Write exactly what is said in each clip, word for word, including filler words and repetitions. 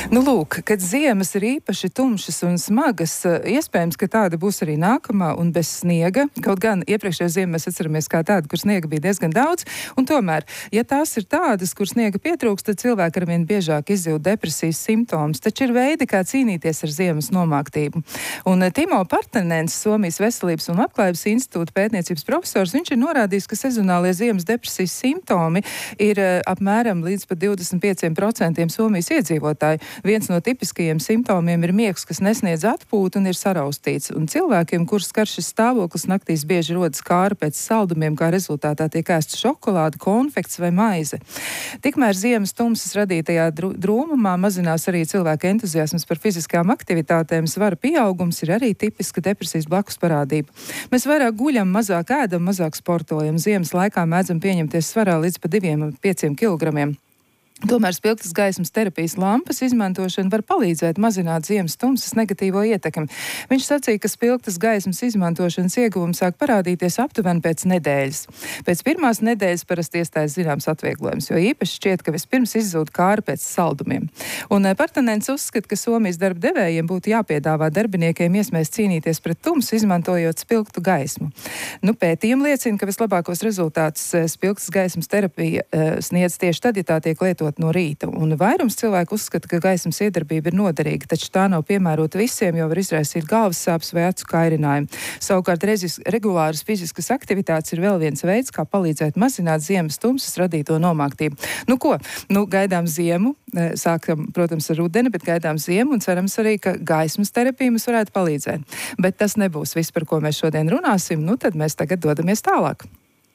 Nu, lūk, kad ziemas ir īpaši tumšas un smagas, iespējams, ka tāda būs arī nākamā un bez sniega. Kaut gan iepriekšējā ziema mēs atceramies kā tādu, kur sniega bija diezgan daudz. Un tomēr, ja tās ir tādas, kur sniega pietrūkst, tad cilvēki arvien biežāk izjūt depresijas simptomus. Taču ir veidi, kā cīnīties ar ziemas nomāktību. Un Timo Partanens, Somijas Veselības un Labklājības institūta pētniecības profesors, viņš ir norādījis, ka sezonālie ziemas depresijas simptomi ir apmēram līdz pat divdesmit pieciem procentiem Somijas iedzīvotāji. Viens no tipiskajiem simptomiem ir miegs, kas nesniedz atpūtu un ir saraustīts. Un cilvēkiem, kurus skar šis stāvoklis, naktīs bieži rodas kāra pēc saldumiem, kā rezultātā tiek ēsta šokolāde, konfekts vai maize. Tikmēr ziemas tumsas radītajā drūmumā mazinās arī cilvēka entuziasms par fiziskām aktivitātēm. Svara pieaugums ir arī tipiska depresijas blakus parādība. Mēs vairāk guļam, mazāk ēdam, mazāk sportojam. Ziemas laikā mēdzam pieņemties svarā līdz pa diviem un pieciem kilogramiem. Tomēr spilgtas gaismas terapijas lampas izmantošana var palīdzēt mazināt ziemas tumsas negatīvo ietekmi. Viņš sacīja, ka spilgtas gaismas izmantošanas ieguvums sāk parādīties aptuveni pēc nedēļas. Pēc pirmās nedēļas parasti iestājas zināms atvieglojums, jo īpaši šķiet, ka vispirms izzūd kāra pēc saldumiem. Un Partanens uzskata, ka Somijas darba devējiem būtu jāpiedāvā darbiniekiem iespējas cīnīties pret tumsu, izmantojot spilgtu gaismu. Nu, pētījumi liecina, ka vislabākos rezultātus spilgtas gaismas terapija uh, sniedz tieši tad, ja tā tiek lietot no rīta. Un vairums cilvēku uzskata, ka gaismas iedarbība ir noderīga, taču tā nav piemērota visiem, jo var izraisīt galvas sāpes vai acu kairinājumu. Savukārt rezis, regulāras fiziskas aktivitātes ir vēl viens veids, kā palīdzēt mazināt ziemas tumsas radīto nomāktību. Nu ko? Nu, gaidām ziemu, sākam, protams, ar rudeni, bet gaidām ziemu un cerams arī, ka gaismas terapija mums varētu palīdzēt. Bet tas nebūs viss, par ko mēs šodien runāsim, nu tad mēs tagad dodamies tālāk.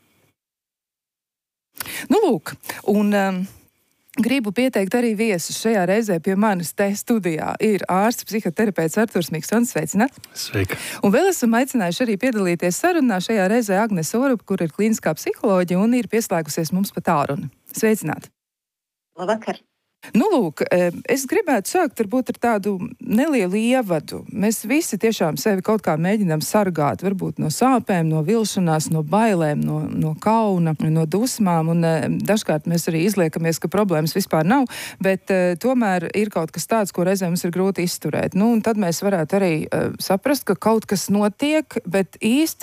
Nu lūk, un um, gribu pieteikt arī viesus. Šajā reizē pie manis te studijā ir ārsts psihoterapeits Arturs Miksons. Sveicināt! Sveika! Un vēl esam aicinājuši arī piedalīties sarunā šajā reizē Agnese Orup, kur ir klīniskā psiholoģija un ir pieslēgusies mums pa tālruni. Sveicināt! Labvakar! Nu, lūk, es gribētu sākt varbūt ar tādu nelielu ievadu. Mēs visi tiešām sevi kaut kā mēģinām sargāt, varbūt no sāpēm, no vilšanās, no bailēm, no, no kauna, no dusmām, un dažkārt mēs arī izliekamies, ka problēmas vispār nav, bet uh, tomēr ir kaut kas tāds, ko reizēm mums ir grūti izturēt. Nu, un tad mēs varētu arī uh, saprast, ka kaut kas notiek, bet īsti